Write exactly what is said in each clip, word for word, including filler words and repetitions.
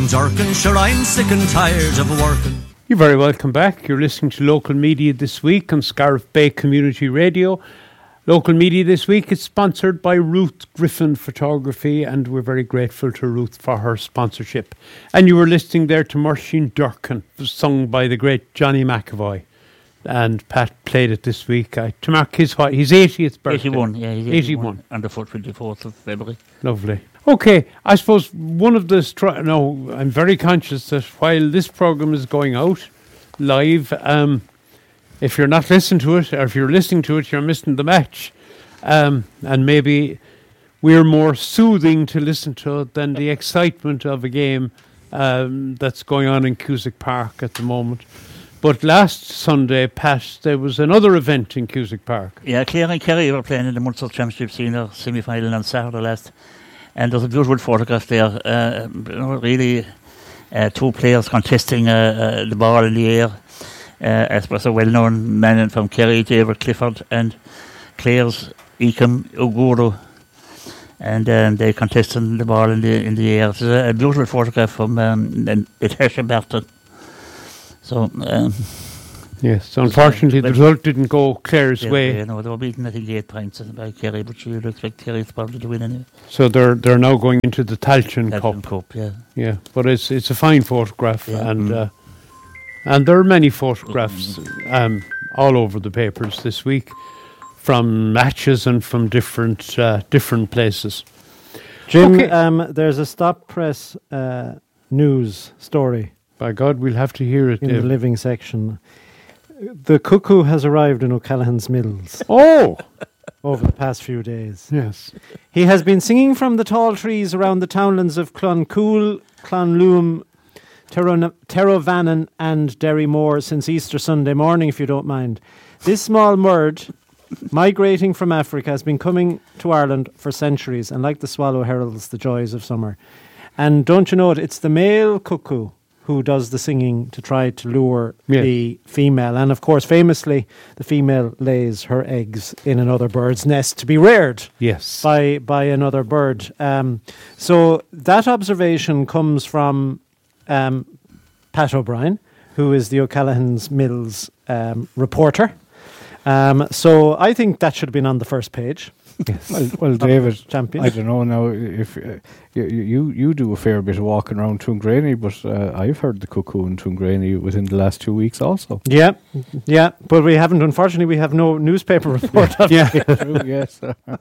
Jerkin, sure I'm sick and tired of working. You're very welcome back. You're listening to Local Media This Week on Scariff Bay Community Radio. Local Media This Week is sponsored by Ruth Griffin Photography, and we're very grateful to Ruth for her sponsorship. And you were listening there to Mursheen Durkin, sung by the great Johnny McAvoy. And Pat played it this week uh, to mark his what, his eightieth birthday. eighty-one, yeah, he's eighty-one. eighty-one. On the twenty-fourth of February. Lovely. Okay, I suppose one of the... Stri- no, I'm very conscious that while this programme is going out live, um, if you're not listening to it, or if you're listening to it, you're missing the match. Um, and maybe we're more soothing to listen to than the excitement of a game um, that's going on in Cusack Park at the moment. But last Sunday, Pat, there was another event in Cusack Park. Yeah, Clare and Kerry were playing in the Munster Championship senior semi-final on Saturday last. And there's a beautiful photograph there. Uh, you know, really, uh, two players contesting uh, uh, the ball in the air. Uh, as was a well-known man from Kerry, David Clifford, and Clare's Eakham Uguru. And um, they contesting the ball in the in the air. It's a, a beautiful photograph from um, Natasha Barton. So, um, yes, so unfortunately the result didn't go Clare's yeah, way. Yeah, no, they were beaten, I think, eight points by Kerry, but you would expect Kerry probably to win anyway. So they're they're now going into the Tailteann Cup. Cup, yeah. Yeah, but it's it's a fine photograph, Yeah. and Mm. uh, and there are many photographs um, all over the papers this week from matches and from different uh, different places. Jim, Okay. um, there's a stop press uh, news story. By God, we'll have to hear it. In Dave. the living section. The cuckoo has arrived in O'Callaghan's Mills. Oh! Over the past few days. Yes. He has been singing from the tall trees around the townlands of Cloncool, Clonloom, Terrovannon and Derrymore since Easter Sunday morning, if you don't mind. This small bird, migrating from Africa, has been coming to Ireland for centuries, and like the swallow heralds the joys of summer. And don't you know it, it's the male cuckoo who does the singing to try to lure Yeah. the female. And of course, famously, the female lays her eggs in another bird's nest to be reared Yes. by by another bird. Um, so that observation comes from um, Pat O'Brien, who is the O'Callaghan's Mills um, reporter. Um, so I think that should have been on the first page. Yes. Well, well David, champion. I don't know now if uh, you, you you do a fair bit of walking around Tuamgraney, but uh, I've heard the cuckoo in Tuamgraney within the last two weeks also. Yeah, yeah, but we haven't. Unfortunately, we have no newspaper report. of Yeah. it. True, yes.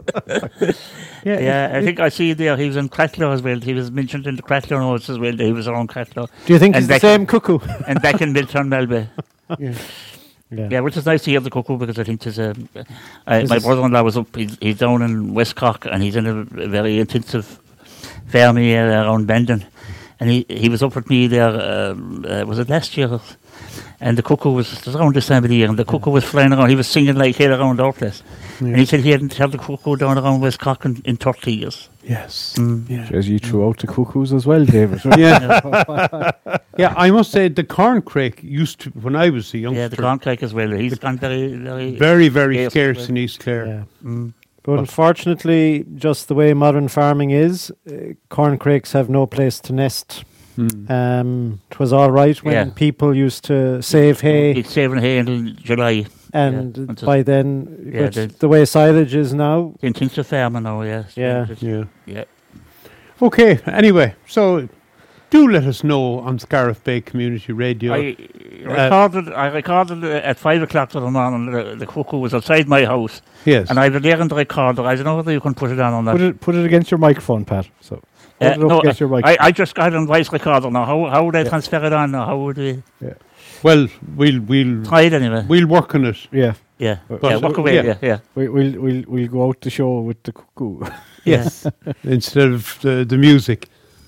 yeah, Yeah, I think I see there he was in Cracklow as well. He was mentioned in the Cracklow notes as well. He was around Cracklow. Do you think And it's the back- same cuckoo? And back in Milton Melby. Yeah. Yeah. Yeah, which is nice to hear the cuckoo because I think there's a. Uh, This my is- brother-in-law was up. He's, he's down in West Cork and he's in a, a very intensive farming area around Bandon, and he he was up with me there. Um, uh, was it last year? And the cuckoo was it was around this time of the year, and the cuckoo was flying around. He was singing like hell around our place, and he said he hadn't heard the cuckoo down around West Cork in, in thirty years. Yes. Mm. Yeah. As you threw out the cuckoos as well, David. Yeah. Yeah, I must say the corncrake used to, when I was a youngster, Yeah, the corncrake as well. He's gone very, very, very, very scarce scarce as in East Clare. Yeah. Mm. But unfortunately, just the way modern farming is, uh, corncrakes have no place to nest. Mm. Um, it was all right when Yeah. people used to save hay, It's saving hay until July. and yeah, until- by then, Yeah, but the- the way silage is now, Intensive farming now, yeah. Yeah. Yeah. Yeah. Okay, anyway, so do let us know on Scariff Bay Community Radio. I recorded, I recorded uh, at five o'clock in the morning. The, the cuckoo was outside my house, yes. and I was there in the recorder. I don't know whether you can put it on or not. Put it put it against your microphone, Pat. So Uh, hold it up no, against your I, microphone. I just got it on voice recorder now. How how would I transfer it on now? How would we Well, we'll we'll try it anyway? we'll work on it. yeah, yeah, But- yeah, walk away. yeah. Yeah, yeah. we, we'll we'll we'll go out the show with the cuckoo. Yes, instead of the, the music.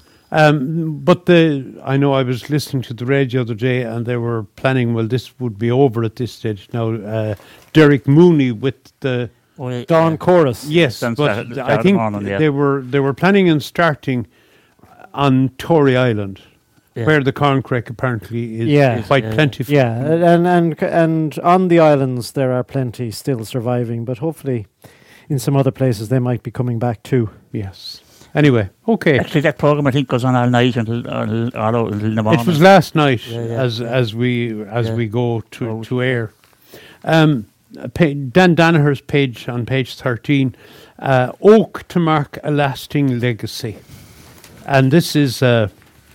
Um, but the I know I was listening to the radio the other day, and they were planning. Well, this would be over at this stage now. Uh, Derek Mooney with the Oh, yeah, Dawn yeah. Chorus. yes, Then but start- I start think on, yeah. they were they were planning on starting on Tory Island, Yeah. where the corncrake apparently is Yeah. quite Yeah. plentiful. Yeah, and and and on the islands there are plenty still surviving, but hopefully in some other places they might be coming back too. Yes. Anyway, okay. Actually, that program I think goes on all night until all, all out until the morning. It was last night Yeah, yeah, as yeah. as we as Yeah. we go to, Oh. to air. Um, pa- Dan Danaher's page on page thirteen, uh, oak to mark a lasting legacy, and this is uh,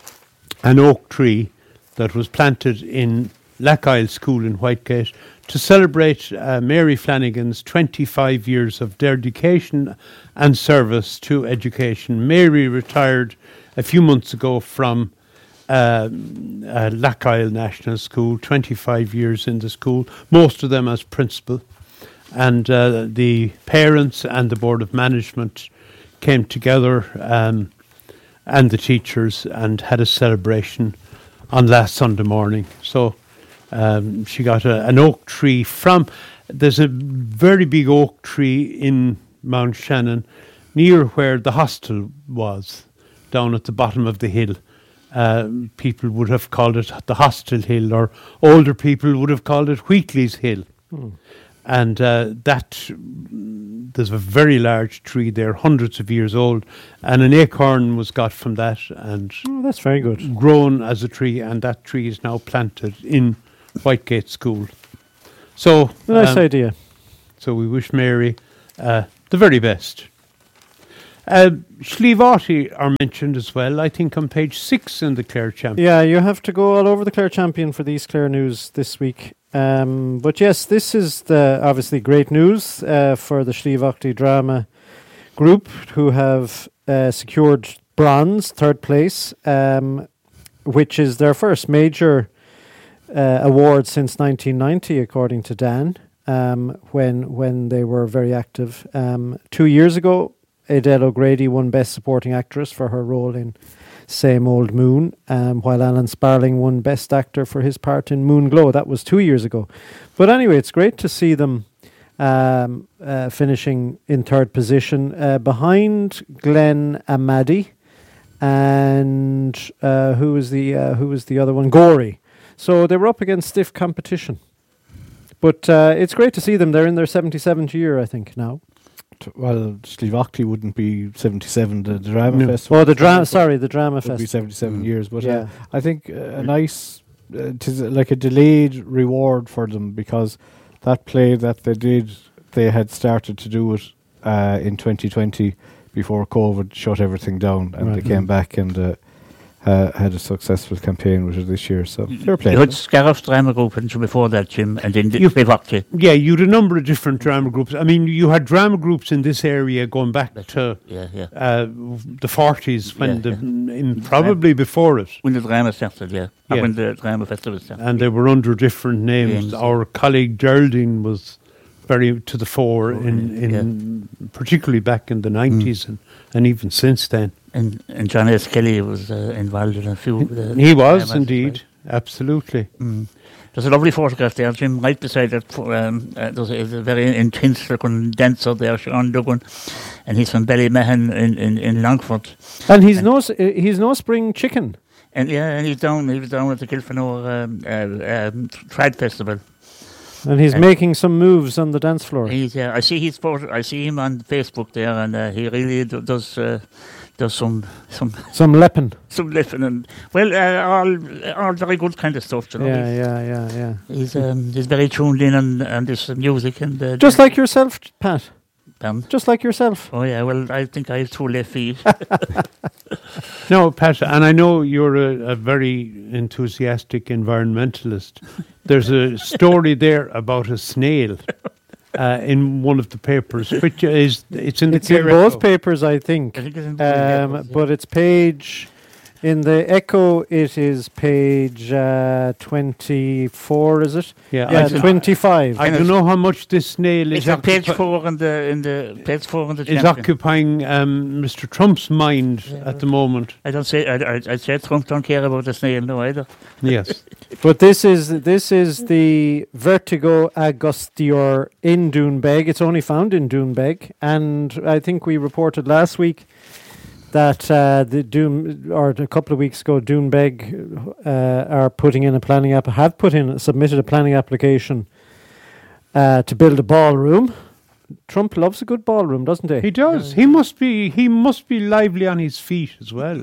an oak tree that was planted in Lackisle School in Whitegate to celebrate uh, Mary Flanagan's twenty-five years of dedication and service to education. Mary retired a few months ago from uh, uh, Lackisle National School, twenty-five years in the school, most of them as principal. And uh, the parents and the Board of Management came together um, and the teachers and had a celebration on last Sunday morning. So um, she got a, an oak tree from, there's a very big oak tree in Mount Shannon near where the hostel was, down at the bottom of the hill. Uh, people would have called it the Hostel Hill, or older people would have called it Wheatley's Hill. Hmm. And uh, that, there's a very large tree there, hundreds of years old, and an acorn was got from that and Oh, that's very good. grown as a tree, and that tree is now planted in Whitegate School. So, Nice um, idea. so we wish Mary uh, the very best. Uh, Slievati are mentioned as well, I think on page six in the Clare Champion. Yeah, you have to go all over the Clare Champion for these Clare news this week. Um, but yes, this is the obviously great news uh, for the Slievachty Drama Group, who have uh, secured bronze, third place, um, which is their first major uh, award since nineteen ninety, according to Dan, um, when when they were very active. Um, two years ago, Adele O'Grady won Best Supporting Actress for her role in Same Old Moon, um, while Alan Sparling won Best Actor for his part in Moon Glow. That was two years ago. But anyway, it's great to see them um, uh, finishing in third position uh, behind Glenn Amadi and uh, who was the uh, who was the other one? Gorey. So they were up against stiff competition. But uh, it's great to see them. They're in their seventy-seventh year, I think, now. T- Well, Slievachty wouldn't be seventy-seven. The drama No. festival. Oh, the drama. Sorry, the drama would be festival. seventy-seven Mm. years. But Yeah. uh, I think uh, a nice, uh, tis like a delayed reward for them, because that play that they did, they had started to do it uh, in twenty twenty before COVID shut everything down, and Right. they came back and uh, uh, had a successful campaign with it this year. So fair play. You had Scariff's Drama Group and so before that, Jim, and then the You- Slievachty. Yeah, you had a number of different drama groups. I mean, you had drama groups in this area going back to Yeah, yeah. uh, the forties, when Yeah, the yeah. in probably before it, When the drama started, yeah. Or Yeah. when the drama festival started. and they were under different names. Names, yeah. Our colleague Geraldine was very to the fore Oh, in, in particularly back in the nineties and, and even since then. And, and John S. Kelly was uh, involved in a few of the He was dramas as indeed, absolutely. well. Mm. There's a lovely photograph there, Jim, right beside that. fo- Um, uh, there's a, a very intense looking dancer there, Sean Duggan, and he's from Ballymahan in, in, in Longford. And he's no s- uh, he's no spring chicken. And yeah, and he's down, he was down at the Kilfenor um, uh, um, Trad Festival. And he's And- making some moves on the dance floor. He's, uh, I see his photo, I see him on Facebook there, and uh, he really do, does uh, does some some Some leppin. some lifting and well, uh, all all very good kind of stuff. You know, Yeah, yeah, yeah, yeah. he's um, he's very tuned in on on this music and uh, Just like yourself, Pat. um, Just like yourself. oh yeah, well, I think I have two left feet. No, Pat, and I know you're a, a very enthusiastic environmentalist. There's a story there about a snail uh, in one of the papers, which is it's in the It's in Clare both Echo. papers, I think. I think it's in the Um, papers, yeah. but it's page in the Echo. It is page uh, twenty-four. Is it? Yeah, Yeah, I, don't- twenty-five. I don't know how much this snail is It's on page occupi- four in the in the page four in the is champion. occupying um, Mister Trump's mind Yeah. at the moment. I don't say I, I, I say Trump don't care about the snail no either. Yes. But this is this is the Vertigo Augustior in Doonbeg. It's only found in Doonbeg, and I think we reported last week that uh, the Doon or a couple of weeks ago, Doonbeg uh, are putting in a planning app have put in submitted a planning application uh, to build a ballroom Trump loves a good ballroom, doesn't he? He does. He must be. He must be lively on his feet as well.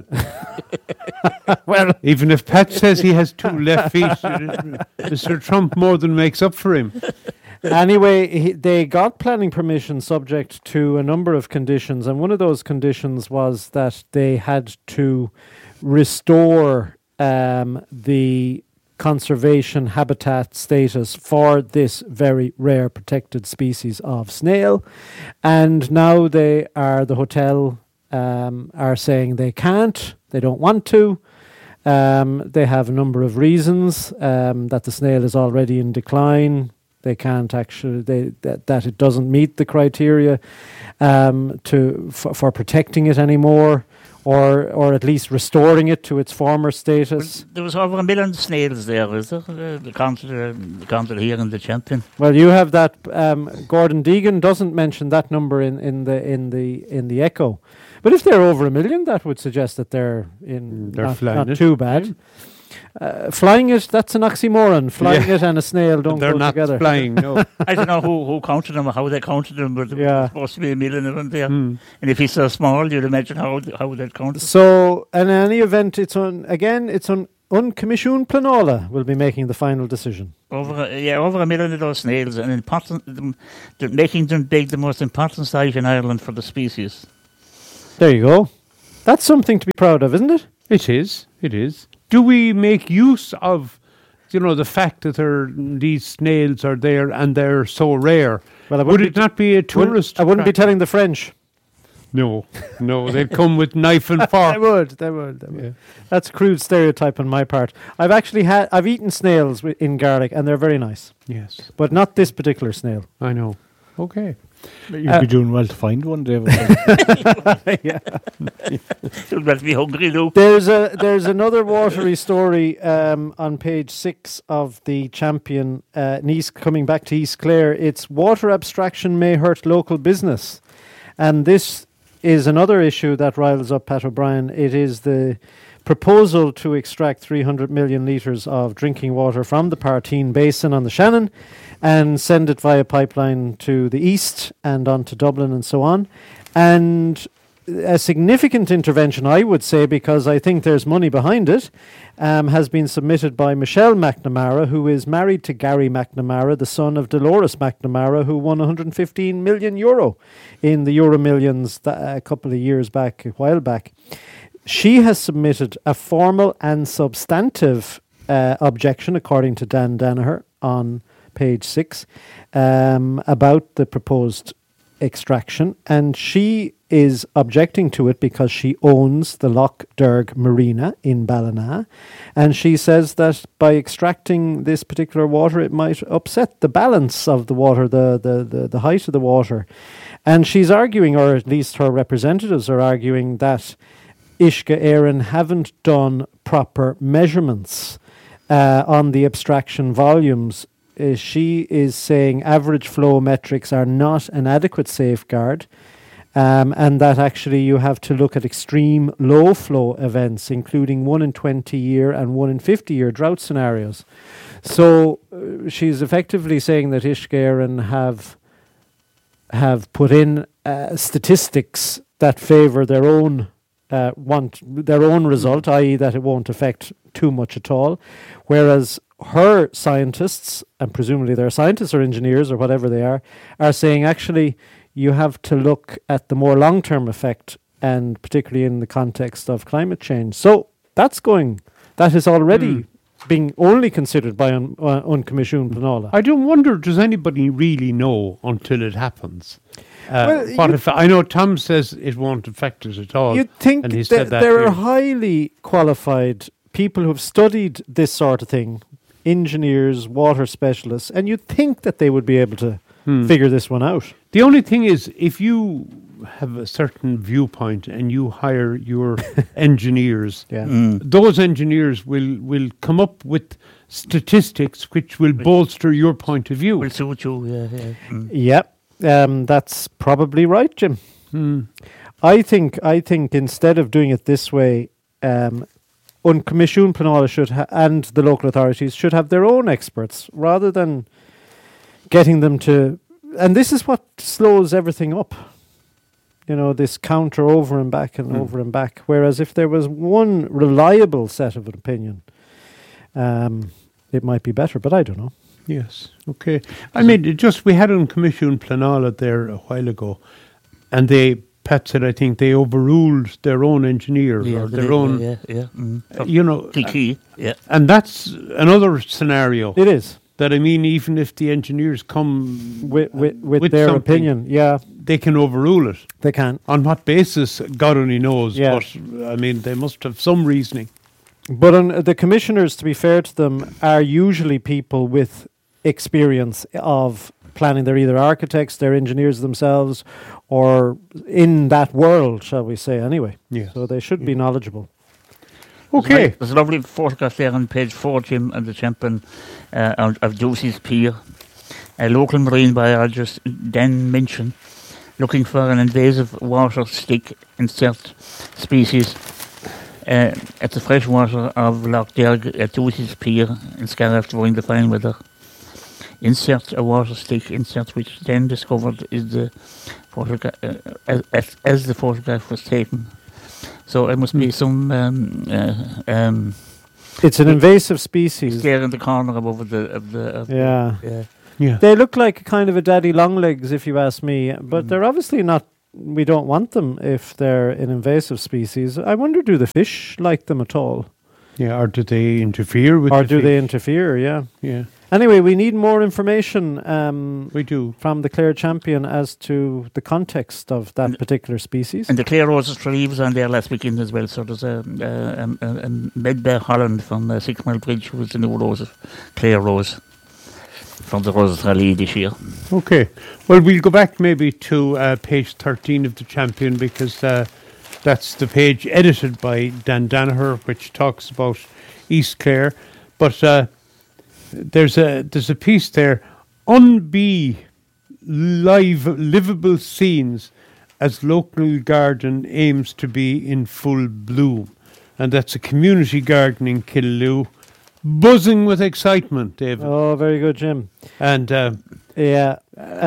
Well, Even if Pat says he has two left feet, Mister Trump more than makes up for him. anyway, he, they got planning permission subject to a number of conditions, and one of those conditions was that they had to restore um, the conservation habitat status for this very rare protected species of snail. And now they are, the hotel um, are saying they can't, they don't want to. Um, they have a number of reasons, um, that the snail is already in decline. They can't actually, they, that, that it doesn't meet the criteria um, to for, for protecting it anymore, or or at least restoring it to its former status. There was over a million snails there, is there? Uh, the council, uh, the council here in the Champion. Well, you have that. Um, Gordon Deegan doesn't mention that number in, in the in the in the Echo, but if they're over a million, that would suggest that they're in They're not, flying not it. too bad. Uh, flying it, that's an oxymoron. Flying Yeah. it and a snail don't They're go not together. flying. No. I don't know who, who counted them or how they counted them, but there Yeah. was supposed to be a million of them there. Hmm. And if he's so small, you'd imagine how how they'd count. So, in any event, it's on again. It's on Uncommission Planola will be making the final decision. Over a, yeah, over a million of those snails, and important, them, they're making them big, the most important site in Ireland for the species. There you go. That's something to be proud of, isn't it? It is. It is. Do we make use of, you know, the fact that there, these snails are there and they're so rare? Well, I Would wouldn't it be- not be a Wouldn't- tourist? I wouldn't be attraction? telling the French. No, no, they'd come with knife and They fork. would. They would. They would. Yeah. That's a crude stereotype on my part. I've actually had. I've eaten snails wi- in garlic, and they're very nice, Yes, but not this particular snail. I know. Okay. You'd Uh, be doing well to find one, David. You'll let me hungry, Luke. There's a there's another watery story um, on page six of the Champion. Uh, Nice coming back to East Clare. It's water abstraction may hurt local business, and this is another issue that riles up Pat O'Brien. It is the proposal to extract three hundred million litres of drinking water from the Partine Basin on the Shannon and send it via pipeline to the east and on to Dublin and so on. And a significant intervention, I would say, because I think there's money behind it, um, has been submitted by Michelle McNamara, who is married to Gary McNamara, the son of Dolores McNamara, who won one hundred fifteen million euro in the Euro Millions th- a couple of years back, a while back. She has submitted a formal and substantive uh, objection, according to Dan Danaher, on page six, um, about the proposed extraction, and she is objecting to it because she owns the Loch Derg Marina in Ballina, and she says that by extracting this particular water, it might upset the balance of the water, the, the, the, the height of the water. And she's arguing, or at least her representatives are arguing, that Uisce Éireann haven't done proper measurements uh, on the abstraction volumes. Uh, she is saying average flow metrics are not an adequate safeguard, um, and that actually you have to look at extreme low flow events, including one in twenty year and one in fifty year drought scenarios. So uh, she's effectively saying that Uisce Éireann have have put in uh, statistics that favour their own uh, want their own result, that is, that it won't affect too much at all, whereas her scientists, and presumably they're scientists or engineers or whatever they are, are saying actually you have to look at the more long-term effect, and particularly in the context of climate change. So that's going, that is already Mm. being only considered by un, uh, Uncommission Planola. I don't wonder, does anybody really know until it happens? Uh, Well, what you- if I know Tom says it won't affect us at all. You'd think and he that said that there are here. highly qualified people who've studied this sort of thing, engineers, water specialists, and you'd think that they would be able to Hmm. figure this one out. The only thing is, if you have a certain viewpoint and you hire your engineers, Yeah. Mm. those engineers will, will come up with statistics which will bolster your point of view. Will suit you, yeah, yeah. Mm. Yep, um, that's probably right, Jim. Hmm. I think I think instead of doing it this way, um, Uncommission Planola should ha- and the local authorities should have their own experts rather than getting them to and this is what slows everything up. You know, this counter over and back and Mm. over and back. Whereas if there was one reliable set of an opinion, um, it might be better. But I don't know. Yes. Okay. I mean, it just we had on Commission Planala there a while ago, and they Pat said I think they overruled their own engineer Yeah, or they their did, own. yeah, yeah. Mm. uh, you know, Kilkee, yeah. and that's another scenario. It is That I mean, even if the engineers come with with, with, with their something, opinion. Yeah, they can overrule it. they can. On what basis, God only knows. Yeah. But I mean, they must have some reasoning. But on, uh, the commissioners, to be fair to them, are usually people with experience of planning. They're either architects, they're engineers themselves, or in that world, shall we say, anyway. Yeah. So they should be knowledgeable. Okay. There's a lovely photograph there on page four, Jim, of the champion uh, of, of Ducey's Pier. A local marine biologist, Dan Minchin, looking for an invasive water stick insect species uh, at the freshwater of Loch Derg at Ducey's Pier in Scariff during the fine weather. Insert a water stick insert, which then discovered is the photograph uh, as, as, as the photograph was taken. So it must be some um, uh, um, It's an invasive species. there in the corner above the of the of Yeah. the, yeah. Yeah. They look like a kind of a daddy longlegs, if you ask me, but Mm. they're obviously not. We don't want them if they're an invasive species. I wonder, do the fish like them at all? Yeah. Or do they interfere with? Or the do they fish? interfere? Yeah. Yeah. Anyway, we need more information um, We do. from the Clare Champion as to the context of that And- particular species. And the Clare Roses Tree was on there last weekend as well. So there's a, a, a, a Medbear Holland from uh, Six Mile Bridge, who was the new rose of Clare Rose from the Roses Rally this year. Okay. Well, we'll go back maybe to uh, page thirteen of the Champion because uh, that's the page edited by Dan Danaher, which talks about East Clare. But uh, there's a there's a piece there, Unbee live livable scenes as local garden aims to be in full bloom, and that's a community garden in Killaloe, buzzing with excitement, David. Oh, very good, Jim. And uh, Yeah.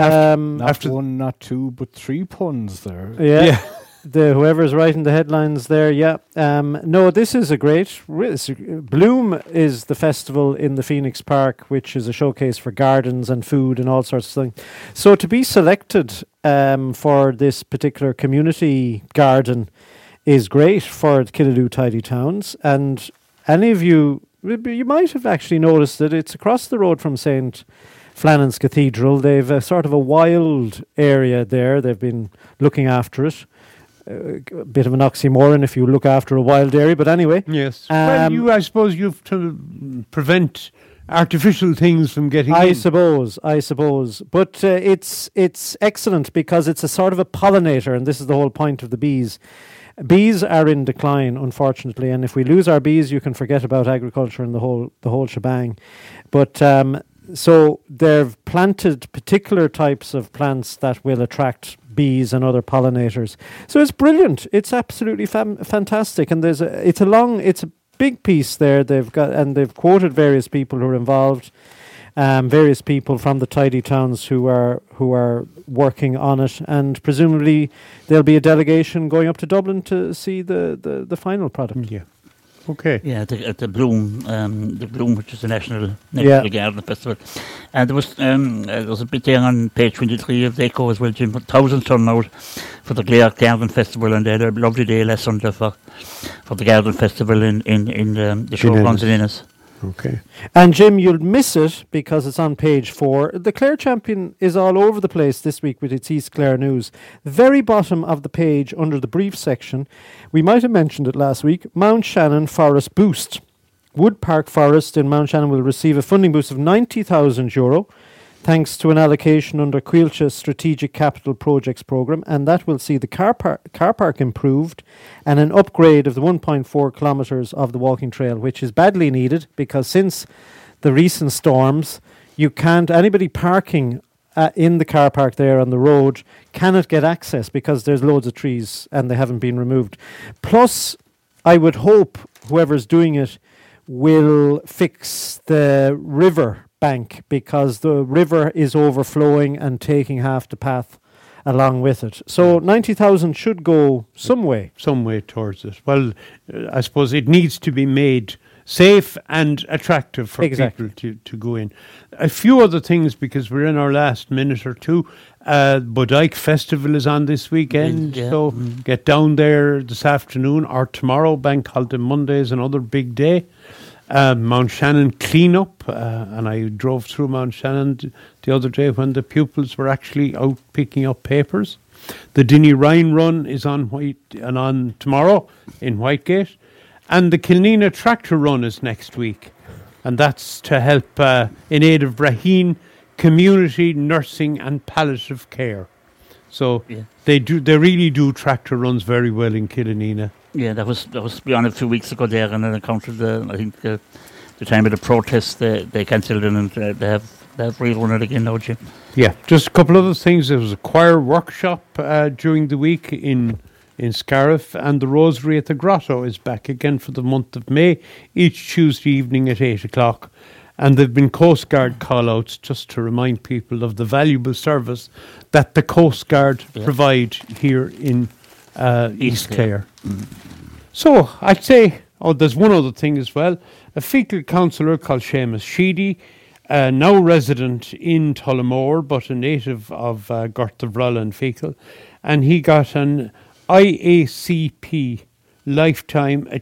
Um, Not After- one, not two, but three puns there. yeah. The whoever's writing the headlines there, yeah. Um, no, this is a great. re- it's a- Bloom is the festival in the Phoenix Park, which is a showcase for gardens and food and all sorts of things. So to be selected um, for this particular community garden is great for Killaloe Tidy Towns. And any of you, you might have actually noticed that it's across the road from Saint Flannan's Cathedral. They've a sort of a wild area there. They've been looking after it. Uh, a bit of an oxymoron if you look after a wild area, but anyway. yes, well, Um, you I suppose you've to prevent artificial things from getting I in. suppose, I suppose, but uh, it's it's excellent because it's a sort of a pollinator, and this is the whole point of the bees. Bees are in decline, unfortunately, and if we lose our bees, you can forget about agriculture and the whole the whole shebang. But um, so they've planted particular types of plants that will attract bees and other pollinators. So it's brilliant. It's absolutely fam- fantastic, and there's a it's a long it's a big piece there. They've got and they've quoted various people who are involved. Um, various people from the Tidy Towns who are who are working on it, and presumably there'll be a delegation going up to Dublin to see the, the, the final product. Yeah. Okay. Yeah, at the, at the Bloom, um, the Bloom, which is the national national Yeah. garden festival, and there was um, uh, there was a bit there on page twenty-three of the Echo as well, Jim. Thousands turn out for the Clare Garden Festival, and they had a lovely day last Sunday for for the Garden Festival in in in um, the show In runs in Ennis. Ennis. Okay. And Jim, you'll miss it because it's on page four. The Clare Champion is all over the place this week with its East Clare news. The very bottom of the page, under the brief section, we might have mentioned it last week, Mount Shannon Forest Boost. Wood Park Forest in Mount Shannon will receive a funding boost of ninety thousand euro, thanks to an allocation under Quilcha Strategic Capital Projects Programme, and that will see the car, par- car park improved and an upgrade of the one point four kilometres of the walking trail, which is badly needed because since the recent storms, you can't, anybody parking uh, in the car park there on the road cannot get access because there's loads of trees and they haven't been removed. Plus, I would hope whoever's doing it will fix the river bank because the river is overflowing and taking half the path along with it. So ninety thousand should go some way. Some way towards it. Well, uh, I suppose it needs to be made safe and attractive for Exactly. people to, to go in. A few other things, because we're in our last minute or two. Uh, Bodyke Festival is on this weekend, Yeah. so get down there this afternoon or tomorrow. Bank Holiday Monday is another big day. Uh, Mount Shannon cleanup, uh, and I drove through Mount Shannon d- the other day when the pupils were actually out picking up papers. The Dinny Rhine Run is on White and on tomorrow in Whitegate, and the Kilnina Tractor Run is next week, and that's to help uh, in aid of Braheen community nursing and palliative care. So Yeah. they do, they really do tractor runs very well in Kilnina. Yeah, that was that was beyond a few weeks ago there, and then encountered the I think uh, the time of the protest they they cancelled it, and uh, they have they have rerun it again now, Jim. Yeah, just a couple other things. There was a choir workshop uh, during the week in in Scariff, and the Rosary at the Grotto is back again for the month of May, each Tuesday evening at eight o'clock. And there have been Coast Guard call-outs just to remind people of the valuable service that the Coast Guard Yeah. provide here in uh, East East Clare. Clare. So I'd say, oh, there's one other thing as well. A fecal counsellor called Seamus Sheedy, uh, now resident in Tullamore, but a native of uh, Gorthavrull and Fecal, and he got an I A C P Lifetime